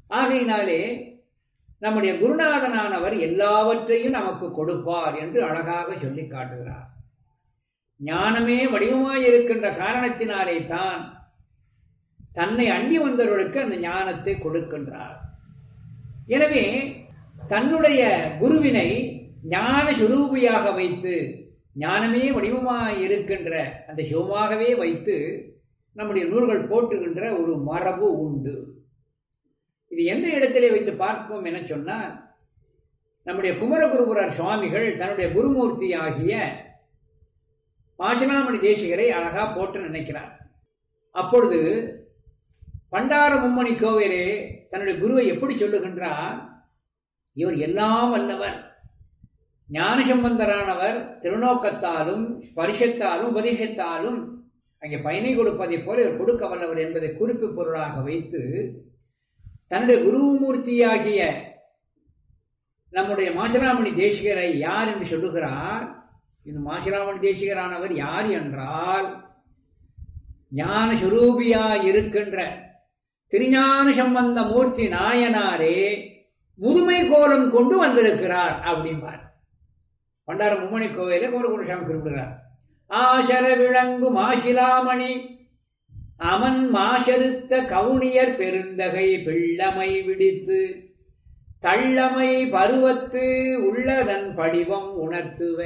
ஆகையினாலே நம்முடைய குருநாதனானவர் எல்லாவற்றையும் நமக்கு கொடுப்பார் என்று அழகாக சொல்லி காட்டுகிறார். ஞானமே வடிவமாயிருக்கின்ற காரணத்தினாலே தான் தன்னை அண்டி வந்தவர்களுக்கு அந்த ஞானத்தை கொடுக்கின்றார். எனவே தன்னுடைய குருவினை ஞான சுரூபியாக வைத்து, ஞானமே வடிவமாயிருக்கின்ற அந்த சிவமாகவே வைத்து நம்முடைய நூல்கள் போற்றுகின்ற ஒரு மரபு உண்டு. இது எந்த இடத்திலே வைத்து பார்க்கும் என சொன்னால், நம்முடைய குமரகுருபுரர் சுவாமிகள் தன்னுடைய குருமூர்த்தி ஆகிய மாசிலாமணி தேசிகரை அழகா போற்று நினைக்கிறார். அப்பொழுது பண்டார மும்மணி கோவிலே தன்னுடைய குருவை எப்படி சொல்லுகின்றார்? இவர் எல்லாம் வல்லவர், ஞானசம்பந்தரானவர் திருநோக்கத்தாலும் ஸ்பரிசத்தாலும் உபதேசத்தாலும் அங்கே பயனை கொடுப்பதை போல இவர் கொடுக்க வல்லவர் என்பதை குறிப்பு பொருளாக வைத்து தன்னுடைய குருமூர்த்தியாகிய நம்முடைய மாசிலாமணி தேசிகரை யார் என்று சொல்லுகிறார். இந்த மாசிலாமணி தேசிகரானவர் யார் என்றால், ஞான சுரூபியாய் இருக்கின்ற திருஞான சம்பந்த மூர்த்தி நாயனாரே முதுமை கோலம் கொண்டு வந்திருக்கிறார் அப்படிம்பார். பண்டார மும்மணி கோவில குமரகுருசாமி குறிப்பிடுகிறார். ஆசர விளங்கு மாசிலாமணி அமன் மாசருத்த கவுனியர் பெருந்தகை பிள்ளமை விடித்து தள்ளமை பருவத்து உள்ளதன் படிவம் உணர்த்துவ.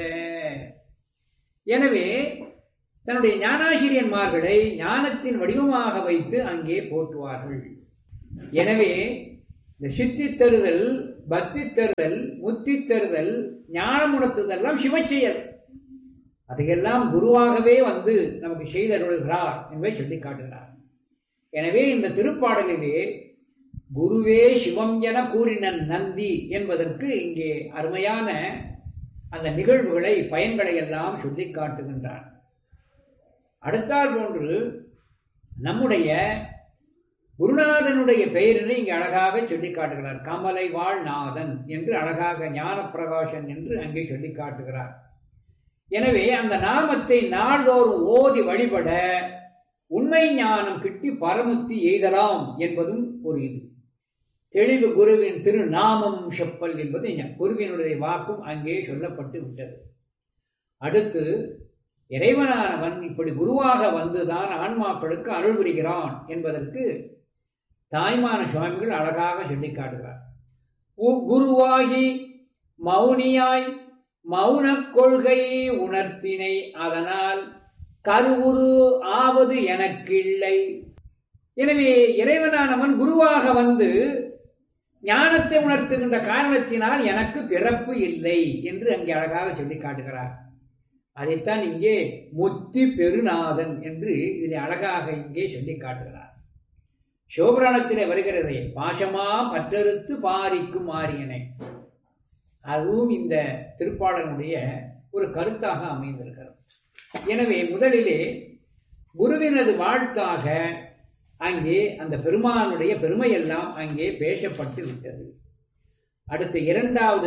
எனவே தன்னுடைய ஞானாசிரியன்மார்களை ஞானத்தின் வடிவமாக வைத்து அங்கே போற்றுவார்கள். எனவே இந்த சித்தி தருதல், பக்தி தருதல், முத்தி தருதல், ஞானம் உணர்த்துதெல்லாம் சிவச்செயல். அதையெல்லாம் குருவாகவே வந்து நமக்கு செய்தருள்கிறார் என்பதை சொல்லி காட்டுகிறார். எனவே இந்த திருப்பாடலிலே குருவே சிவம் என கூறினன் நந்தி என்பதற்கு இங்கே அருமையான அந்த நிகழ்வுகளை, பயன்களை எல்லாம் சொல்லி காட்டுகின்றார். அடுத்தால் போன்று நம்முடைய குருநாதனுடைய பெயரினை இங்கே அழகாக சொல்லி காட்டுகிறார். கமலை வாழ் நாதன் என்று அழகாக ஞான பிரகாசன் என்று அங்கே சொல்லி காட்டுகிறார். எனவே அந்த நாமத்தை நாள்தோறும் ஓதி வழிபட உண்மை ஞானம் கிட்டி பரமுத்தி எய்தலாம் என்பதும் ஒரு இது. தெளிவு குருவின் திருநாமம் செப்பல் என்பது குருவினுடைய வாக்கும் அங்கே சொல்லப்பட்டு விட்டது. அடுத்து இறைவனானவன் இப்படி குருவாக வந்துதான் ஆன்மாக்களுக்கு அருள் புரிகிறான் என்பதற்கு தாய்மான சுவாமிகள் அழகாக சொல்லி காட்டுகிறார். குருவாகி மௌனியாய் மௌன கொள்கை உணர்த்தினை அதனால் கருவுரு ஆவது எனக்கில்லை. எனவே இறைவனானவன் குருவாக வந்து ஞானத்தை உணர்த்துகின்ற காரணத்தினால் எனக்கு பிறப்பு இல்லை என்று அங்கே அழகாக சொல்லி காட்டுகிறார். அதைத்தான் இங்கே முத்தி பெருநாதன் என்று இதில் அழகாக இங்கே சொல்லி காட்டுகிறார். சிவபுராணத்திலே வருகிறதே, பாசமா பற்றறுத்து பாரிக்கும் ஆரியனை, அதுவும் இந்த திருப்பாடலுடைய ஒரு கருத்தாக அமைந்திருக்கிறது. எனவே முதலிலே குருவினது வாழ்த்தாக அங்கே அந்த பெருமானுடைய பெருமையெல்லாம் அங்கே பேசப்பட்டு விட்டது. அடுத்து இரண்டாவது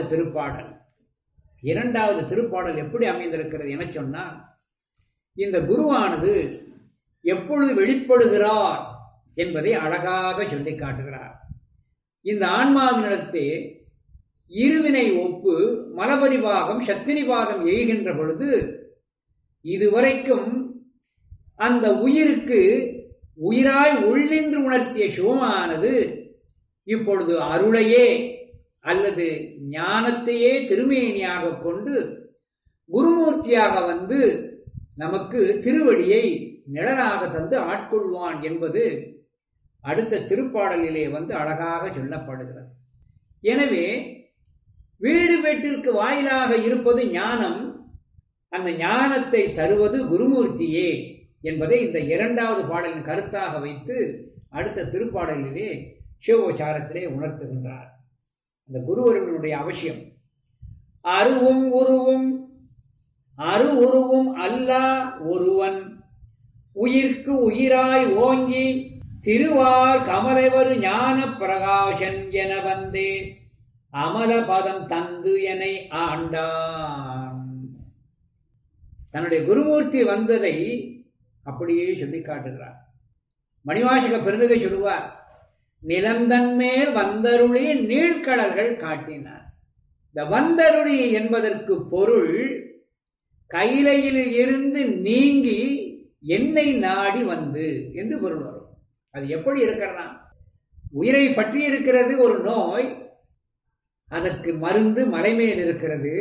திருப்பாடல் எப்படி அமைந்திருக்கிறது என சொன்னால், இந்த குருவானது எப்பொழுது வெளிப்படுகிறார் என்பதை அழகாக சொல்லி காட்டுகிறார். இந்த ஆன்மாவினிடத்தே இருவினை ஒப்பு மலபரிவாகம் சத்திரிவாதம் எய்கின்ற பொழுது இதுவரைக்கும் அந்த உயிருக்கு உயிராய் உள்ளின்று உணர்த்திய சிவமானது இப்பொழுது அருளையே அல்லது ஞானத்தையே திருமேனியாக கொண்டு குருமூர்த்தியாக வந்து நமக்கு திருவடியை நிழலாக தந்து ஆட்கொள்வான் என்பது அடுத்த திருப்பாடலிலே வந்து அழகாக சொல்லப்படுகிறது. எனவே வீடு வீட்டிற்கு வாயிலாக இருப்பது ஞானம், அந்த ஞானத்தை தருவது குருமூர்த்தியே என்பதை இந்த இரண்டாவது பாடலின் கருத்தாக வைத்து அடுத்த திருப்பாடலிலே சிவோச்சாரத்திலே உணர்த்துகின்றார். அந்த குருவர்களுடைய அவசியம் அருவும் உருவும் அல்லா ஒருவன் உயிர்க்கு உயிராய் ஓங்கி திருவார் கமலைவரு ஞான பிரகாசன் என வந்தே அமல பதம் தந்து எனை ஆண்டான். தன்னுடைய குருமூர்த்தி வந்ததை அப்படியே சொல்லி காட்டுகிறார். மணிவாசக பெருந்தகை சொல்லுவார், நிலந்தன்மேல் வந்தருளி நீழ்கடல்கள் காட்டினார். இந்த வந்தருளி என்பதற்கு பொருள் கைலையில் இருந்து நீங்கி என்னை நாடி வந்து என்று பொருள் வரும். அது எப்படி இருக்கிறதா? உயிரை பற்றி இருக்கிறது ஒரு நோய், அதற்கு மருந்து மலைமேல் இருக்கிறது.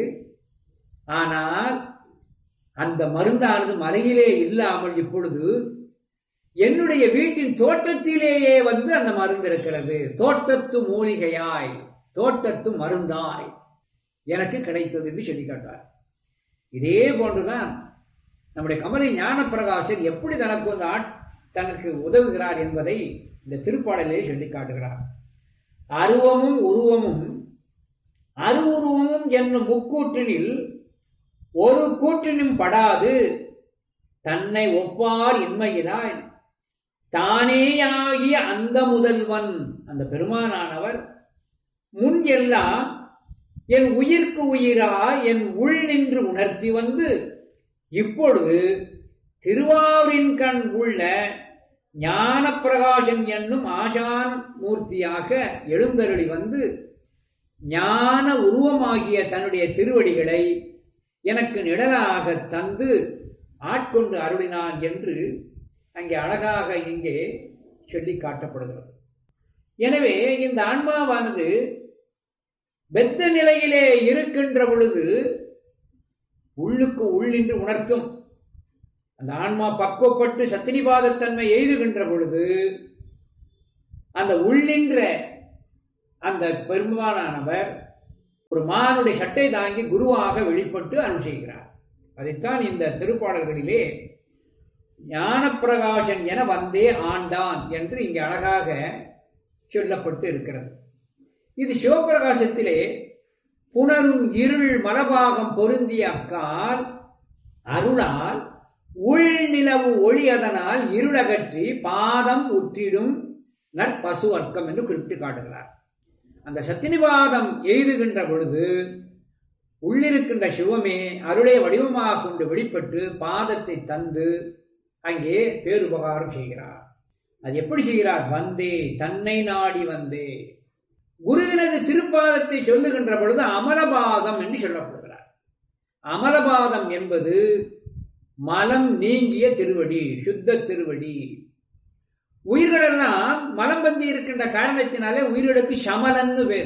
ஆனால் அந்த மருந்தானது மலையிலே இல்லாமல் இப்பொழுது என்னுடைய வீட்டின் தோட்டத்திலேயே வந்து அந்த மருந்து இருக்கிறது. தோட்டத்து மூலிகையாய், தோட்டத்து மருந்தாய் எனக்கு கிடைத்தது என்று சொல்லி காட்டார். இதே போன்றுதான் நம்முடைய கமலை ஞானப்பிரகாசர் எப்படி தனக்கு உதவுகிறார் என்பதை இந்த திருப்பாடலே சொல்லி காட்டுகிறார். அருவமும் உருவமும் அருவுருவமும் என்னும் முக்கூற்றினில் ஒரு கூற்றினும் படாது தன்னை ஒப்பார் இன்மையினாய் தானேயாகிய அந்த முதல்வன், அந்த பெருமானானவர் முன் எல்லாம் என் உயிர்க்கு உயிராய் என் உள் நின்று உணர்த்தி வந்து இப்பொழுது திருவாரூரின் கண் உள்ள ஞான பிரகாசன் என்னும் ஆசான மூர்த்தியாக எழுந்தருளி வந்து ஞான உருவமாகிய தன்னுடைய திருவடிகளை எனக்கு நிழலாக தந்து ஆட்கொண்டு அருளினான் என்று அங்கே அழகாக இங்கே சொல்லி காட்டப்படுகிறது. எனவே இந்த ஆன்மாவானது பெத்த நிலையிலே இருக்கின்ற பொழுது உள்ளுக்கு உள்ளின்று உணர்த்தும். அந்த ஆன்மா பக்குவப்பட்டு சத்தினிபாதத்தன்மை எய்துகின்ற பொழுது அந்த உள்ளின்ற அந்த பெருமானானவர் ஒரு மானுடைய சட்டை தாங்கி குருவாக வெளிப்பட்டு அருள் செய்கிறார். அதைத்தான் இந்த திருப்பாடல்களிலே ஞானப்பிரகாசன் என வந்தே ஆண்டான் என்று இங்கே அழகாக சொல்லப்பட்டு இருக்கிறது. இது சிவபிரகாசத்திலே புனரும் இருள் மலபாகம் பொருந்திய அக்கால் அருளால் உள் நிலவு ஒளி அதனால் இருளகற்றி பாதம் உற்றிடும் நற்பசு வர்க்கம் என்று குறிப்பிட்டு காட்டுகிறார். அந்த சத்தினிபாதம் எய்துகின்ற பொழுது உள்ளிருக்கின்ற சிவமே அருளை வடிவமாக கொண்டு வெளிப்பட்டு பாதத்தை தந்து அங்கே பேருபகாரம் செய்கிறார். அது எப்படி செய்கிறார்? வந்தே, தன்னை நாடி வந்தே. குருவினது திருப்பாதத்தை சொல்லுகின்ற பொழுது அமலபாதம் என்று சொல்லப்படுகிறார். அமலபாதம் என்பது மலம் நீங்கிய திருவடி, சுத்த திருவடி. உயிர்களெல்லாம் மலம் பந்தி இருக்கின்ற காரணத்தினாலே உயிர்களுக்கு சமலன்னு பேர்.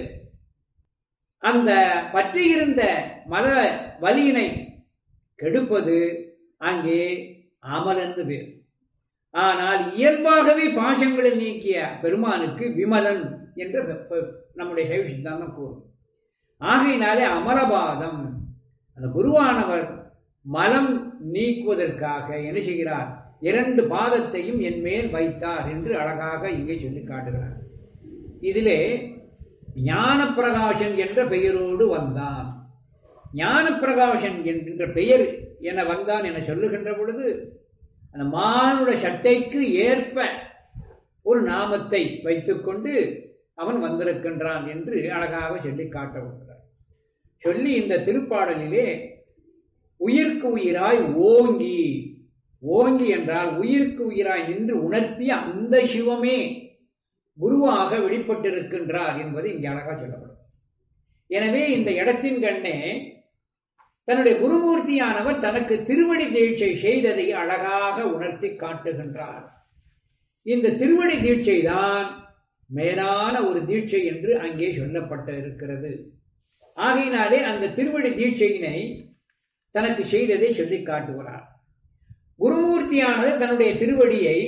அந்த பற்றி இருந்த மல வலியினை கெடுப்பது அங்கே அமலன்னு பேர். ஆனால் இயல்பாகவே பாசங்களில் நீக்கிய பெருமானுக்கு விமலன் என்று நம்முடைய சைவ சித்தாந்தம் கூறும். ஆகையினாலே அமலபாதம், அந்த குருவானவர் மலம் நீக்குவதற்காக என்ன செய்கிறார்? 2 பாதத்தையும் என் மேல் வைத்தார் என்று அழகாக இங்கே சொல்லி காட்டுகிறார். இதிலே ஞானப்பிரகாசன் என்ற பெயரோடு வந்தான். ஞானப்பிரகாசன் என்கின்ற பெயர் என வந்தான் என சொல்லுகின்ற பொழுது அந்த மானுட சட்டைக்கு ஏற்ப ஒரு நாமத்தை வைத்துக்கொண்டு அவன் வந்திருக்கின்றான் என்று அழகாக சொல்லி காட்டுகிறார். சொல்லி இந்த திருப்பாடலிலே உயிர்க்கு உயிராய் ஓங்கி, ஓங்கி என்றால் உயிருக்கு உயிராய் நின்று உணர்த்திய அந்த சிவமே குருவாக வெளிப்பட்டிருக்கின்றார் என்பது இங்கே அழகா சொல்லப்படும். எனவே இந்த இடத்தின் கண்ணே தன்னுடைய குருமூர்த்தியானவர் தனக்கு திருவடி தீட்சை செய்ததை அழகாக உணர்த்தி காட்டுகின்றார். இந்த திருவடி தீட்சை தான் மேலான ஒரு தீட்சை என்று அங்கே சொல்லப்பட்டு இருக்கிறது. ஆகையினாலே அந்த திருவடி தீட்சையினை தனக்கு செய்ததை சொல்லி காட்டுகிறார். குருமூர்த்தியானது தன்னுடைய திருவடியை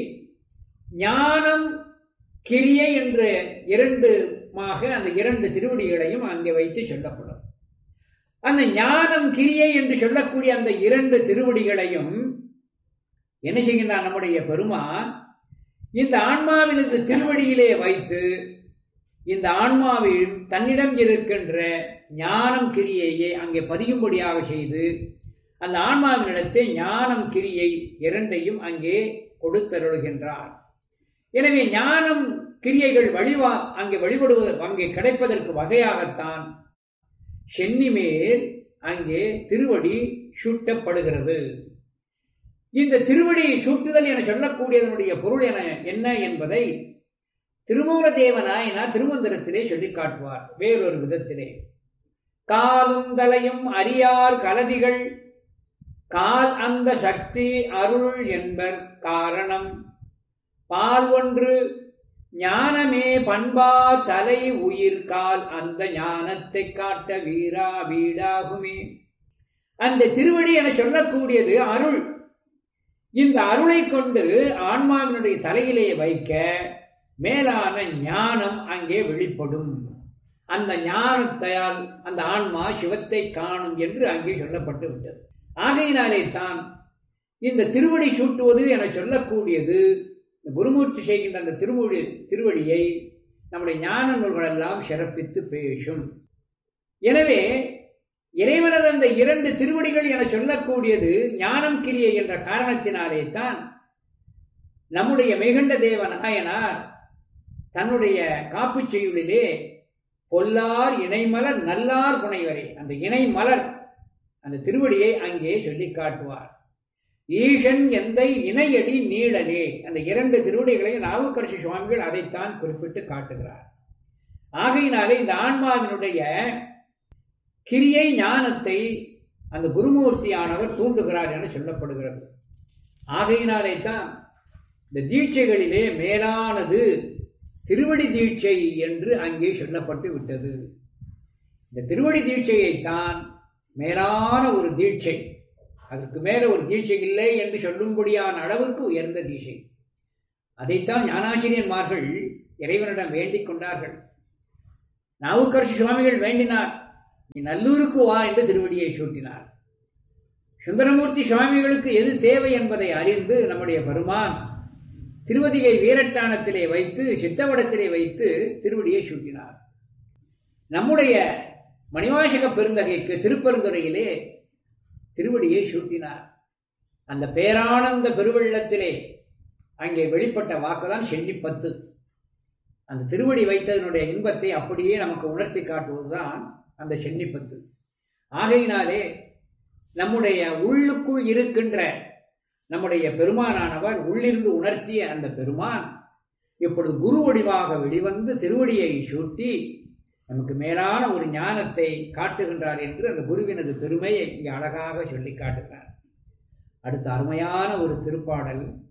ஞானம் கிரியை என்ற 2மாக அந்த 2 திருவடிகளையும் அங்கே வைத்து சொல்லப்படும். அந்த ஞானம் கிரியை என்று சொல்லக்கூடிய அந்த 2 திருவடிகளையும் என்ன செய்கின்றார் நம்முடைய பெருமான்? இந்த ஆன்மாவினது திருவடியிலே வைத்து இந்த ஆன்மாவில் தன்னிடம் இருக்கின்ற ஞானம் கிரியையை அங்கே பதியும்படியாக செய்து அந்த ஆன்மாவினிடத்தை ஞானம் கிரியை 2ஐயும் அங்கே கொடுத்தருள்கின்றார். எனவே ஞானம் கிரியைகள் அங்கே வழிபடுவது அங்கே கிடைப்பதற்கு வகையாகத்தான் சென்னி மேல் அங்கே திருவடி சூட்டப்படுகிறது. இந்த திருவடி சூட்டுதல் என சொல்லக்கூடியதனுடைய பொருள் என்ன என்பதை திருமூலதேவநாயனார் திருமந்திரத்திலே சொல்லி காட்டுவார் வேறொரு விதத்திலே. காலும் தலையும் அறியார் கலதிகள் கால் அந்த சக்தி அருள் என்பர் காரணம் பால் ஒன்று ஞானமே பண்பா தலை உயிர் கால் அந்த ஞானத்தை காட்ட வீரா வீடாகுமே. அந்த திருவடி என சொல்லக்கூடியது அருள். இந்த அருளை கொண்டு ஆன்மாவினுடைய தலையிலே வைக்க மேலான ஞானம் அங்கே வெளிப்படும். அந்த ஞானத்தால் அந்த ஆன்மா சிவத்தை காணும் என்று அங்கே சொல்லப்பட்டு விட்டது. ஆகையினாலே தான் இந்த திருவடி சூட்டுவது என சொல்லக்கூடியது குருமூர்த்தி செய்கின்ற அந்த திருவடியை நம்முடைய ஞான நூல்களெல்லாம் சிறப்பித்து பேசும். எனவே இறைவனது அந்த 2 திருவடிகள் என சொல்லக்கூடியது ஞானம் கிரியை என்ற காரணத்தினாலே தான் நம்முடைய மெய்கண்ட தேவ நாயனார் தன்னுடைய காப்பு செய்யுளிலே பொல்லார் இணைமலர் நல்லார் புனைவரே, அந்த இணைமலர் அந்த திருவடியை அங்கே சொல்லி காட்டுவார். ஈசன் எந்தை இணையடி நீடலே, அந்த 2 திருவடிகளை நாவுக்கரசு சுவாமிகள் அதைத்தான் குறிப்பிட்டு காட்டுகிறார். ஆகையினாலே இந்த ஆன்மாவினுடைய கிரியை ஞானத்தை அந்த குருமூர்த்தியானவர் தூண்டுகிறார் என சொல்லப்படுகிறது. ஆகையினாலே தான் இந்த தீட்சைகளிலே மேலானது திருவடி தீட்சை என்று அங்கே சொல்லப்பட்டு விட்டது. இந்த திருவடி தீட்சையைத்தான் மேலான ஒரு தீட்சை, அதற்கு மேல ஒரு தீட்சை இல்லை என்று சொல்லும்படியான அளவுக்கு உயர்ந்த தீட்சை. அதைத்தான் ஞானாசிரியன்மார்கள் இறைவனிடம் வேண்டிக் கொண்டார்கள். நாவுக்கரசு சுவாமிகள் வேண்டினார், நீ நல்லூருக்கு வா என்று திருவடியை சூட்டினார். சுந்தரமூர்த்தி சுவாமிகளுக்கு எது தேவை என்பதை அறிந்து நம்முடைய பெருமான் திருவதிகை வீரட்டானத்திலே வைத்து சித்தவடத்திலே வைத்து திருவடியை சூட்டினார். நம்முடைய மணிவாசக பெருந்தகைக்கு திருப்பெருந்துறையிலே திருவடியை சூட்டினார். அந்த பேரானந்த பெருவெள்ளத்திலே அங்கே வெளிப்பட்ட வாக்குதான் சென்னிப்பத்து. அந்த திருவடி வைத்ததனுடைய இன்பத்தை அப்படியே நமக்கு உணர்த்தி காட்டுவதுதான் அந்த சென்னிப்பத்து. ஆகையினாலே நம்முடைய உள்ளுக்குள் இருக்கின்ற நம்முடைய பெருமானானவர் உள்ளிருந்து உணர்த்திய அந்த பெருமான் இப்பொழுது குரு வடிவாக வெளிவந்து திருவடியை சூட்டி நமக்கு மேலான ஒரு ஞானத்தை காட்டுகின்றார் என்று அந்த குருவினது பெருமையை இங்கே அழகாக சொல்லி காட்டுகிறார். அடுத்த அருமையான ஒரு திருப்பாடல்